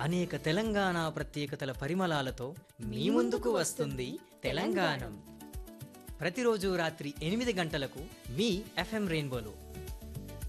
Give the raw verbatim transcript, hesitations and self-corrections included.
అనేక తెలంగాణ ప్రత్యేకతల పరిమళాలతో మీ ముందుకు వస్తుంది తెలంగాణం. ప్రతిరోజు రాత్రి ఎనిమిది గంటలకు మీ ఎఫ్ఎం రెయిన్బోలో